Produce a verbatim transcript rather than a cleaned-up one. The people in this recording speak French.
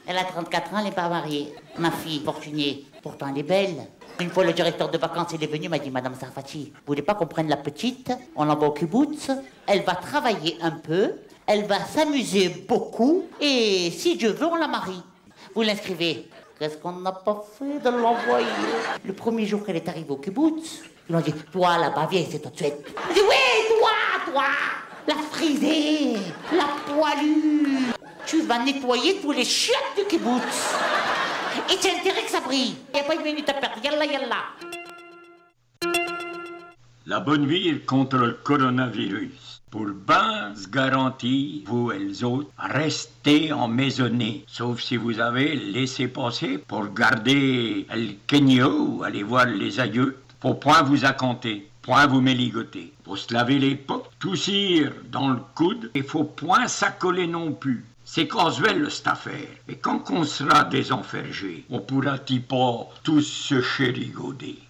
Elle a trente-quatre ans, elle n'est pas mariée. Ma fille, Fortuné, pourtant elle est belle. Une fois, le directeur de vacances, il est venu, il m'a dit, Madame Sarfati, vous voulez pas qu'on prenne la petite? On l'envoie au kibbutz, elle va travailler un peu, elle va s'amuser beaucoup, et si Dieu veut, on la marie. Vous l'inscrivez. Qu'est-ce qu'on n'a pas fait de l'envoyer? Le premier jour qu'elle est arrivée au kibbutz, ils m'ont dit, toi là-bas, viens ici tout de suite. Je dis, oui, toi, toi, la frisée, la poilue. Tu vas nettoyer tous les chiottes du kibbutz. Et tu as intérêt que ça brille. Il n'y a pas une minute à perdre. Yallah, yallah. La bonne vie contre le coronavirus. Pour bien se garantir, vous et les autres, restez en maisonnée. Sauf si vous avez laissé passer pour garder le Kenya ou aller voir les aïeux. Faut point vous accompter, point vous méligoter. Faut se laver les pots, toussir dans le coude, et faut point s'accoler non plus. C'est casuel, cette affaire. Et quand on sera désenfergé, on pourra-t-il pas tous se chérigoder.